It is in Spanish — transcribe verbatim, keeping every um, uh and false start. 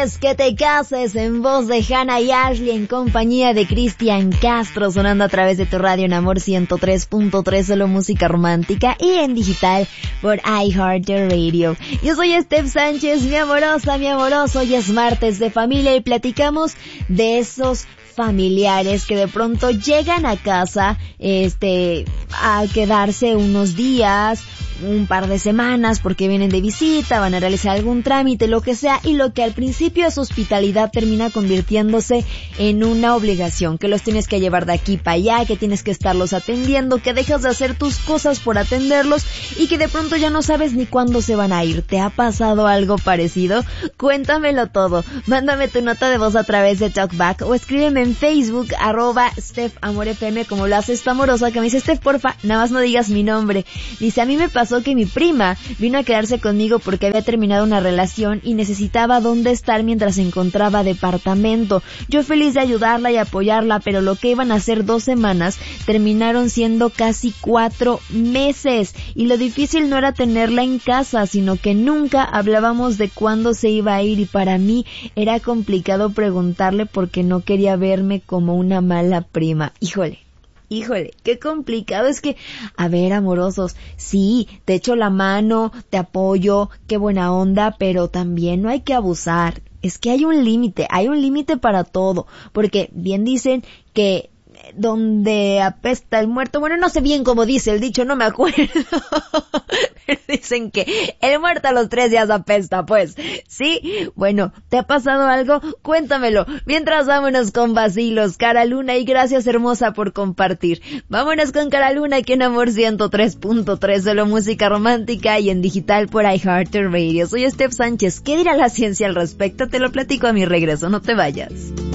quieres que te cases, en voz de Hannah y Ashley, en compañía de Cristian Castro, sonando a través de tu radio en Amor ciento tres punto tres, solo música romántica, y en digital por iHeartRadio. Yo soy Steph Sánchez, mi amorosa, mi amoroso, y es martes de familia y platicamos de esos familiares que de pronto llegan a casa, este, a quedarse unos días, un par de semanas porque vienen de visita, van a realizar algún trámite, lo que sea, y lo que al principio es hospitalidad termina convirtiéndose en una obligación, que los tienes que llevar de aquí para allá, que tienes que estarlos atendiendo, que dejas de hacer tus cosas por atenderlos y que de pronto ya no sabes ni cuándo se van a ir. ¿Te ha pasado algo parecido? Cuéntamelo todo. Mándame tu nota de voz a través de TalkBack o escríbeme en Facebook, arroba Steph Amor F M, como lo hace esta amorosa que me dice: Steph, porfa, nada más no digas mi nombre. Dice: a mí me pasó que mi prima vino a quedarse conmigo porque había terminado una relación y necesitaba dónde estar mientras encontraba departamento. Yo feliz de ayudarla y apoyarla, pero lo que iban a ser dos semanas terminaron siendo casi cuatro meses. Y lo difícil no era tenerla en casa, sino que nunca hablábamos de cuándo se iba a ir, y para mí era complicado preguntarle porque no quería verme como una mala prima. Híjole. Híjole, qué complicado. Es que, a ver, amorosos, sí, te echo la mano, te apoyo, qué buena onda, pero también no hay que abusar. Es que hay un límite, hay un límite para todo, porque bien dicen que donde apesta el muerto, bueno, no sé bien cómo dice el dicho, no me acuerdo. Dicen que el muerto a los tres días apesta, pues. ¿Sí? Bueno, ¿te ha pasado algo? Cuéntamelo. Mientras, vámonos con vacilos, Cara Luna, y gracias, hermosa, por compartir. Vámonos con Cara Luna, aquí en Amor ciento tres punto tres, solo música romántica, y en digital por iHeartRadio. Soy Steph Sánchez. ¿Qué dirá la ciencia al respecto? Te lo platico a mi regreso, no te vayas.